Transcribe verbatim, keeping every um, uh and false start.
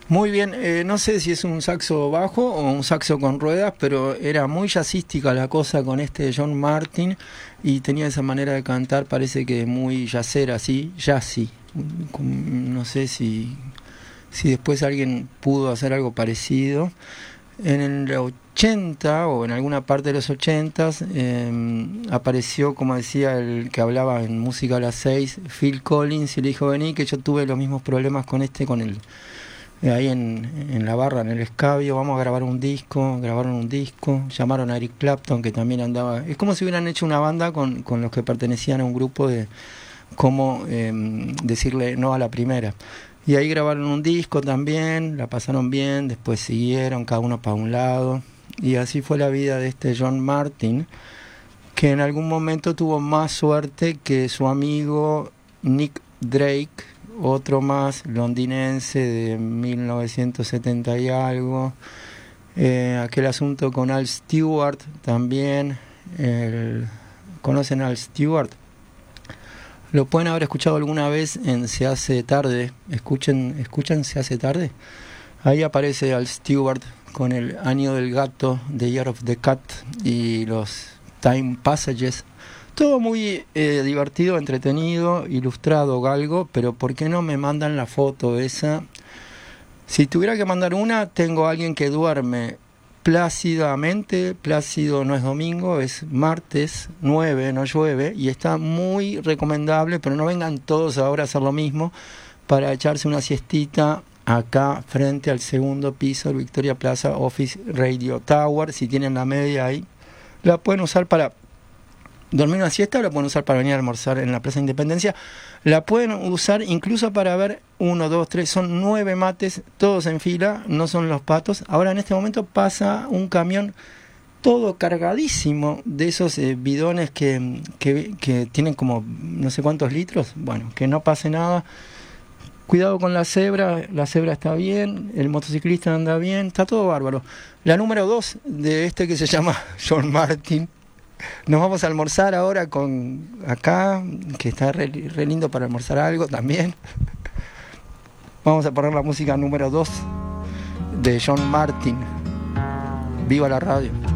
Muy bien, eh, no sé si es un saxo bajo o un saxo con ruedas, pero era muy jazzística la cosa con este John Martyn y tenía esa manera de cantar, parece que muy jazzera, así, jazzy. No sé si, si después alguien pudo hacer algo parecido. En el ochenta o en alguna parte de los ochentas eh, apareció, como decía el que hablaba en Música a las seis, Phil Collins, y le dijo: vení, que yo tuve los mismos problemas con este, con el ahí en, en la barra, en el escabio, vamos a grabar un disco. Grabaron un disco, llamaron a Eric Clapton, que también andaba, es como si hubieran hecho una banda con, con los que pertenecían a un grupo de cómo eh, decirle no a la primera, y ahí grabaron un disco también, la pasaron bien, después siguieron cada uno para un lado, y así fue la vida de este John Martyn, que en algún momento tuvo más suerte que su amigo Nick Drake, otro más londinense de mil novecientos setenta y algo. Eh, aquel asunto con Al Stewart también. El, ¿conocen a Al Stewart? Lo pueden haber escuchado alguna vez en Se hace tarde. Escuchen, escuchen Se hace tarde. Ahí aparece Al Stewart con el Año del Gato, The Year of the Cat, y los Time Passages. Todo muy eh, divertido, entretenido, ilustrado, galgo, pero ¿por qué no me mandan la foto esa? Si tuviera que mandar una, tengo a alguien que duerme plácidamente. Plácido no es domingo, es martes nueve, no llueve, y está muy recomendable, pero no vengan todos ahora a hacer lo mismo, para echarse una siestita acá frente al segundo piso del Victoria Plaza Office Radio Tower. Si tienen la media ahí, la pueden usar para dormir una siesta, o la pueden usar para venir a almorzar en la Plaza Independencia. La pueden usar incluso para ver uno, dos, tres, son nueve mates, todos en fila, no son los patos. Ahora en este momento pasa un camión todo cargadísimo de esos eh, bidones que, que, que tienen como no sé cuántos litros. Bueno, que no pase nada. Cuidado con la cebra, la cebra está bien, el motociclista anda bien, está todo bárbaro. La número dos de este, que se llama John Martyn. Nos vamos a almorzar ahora con acá, que está re, re lindo para almorzar algo también. Vamos a poner la música número dos de John Martyn. Viva la radio.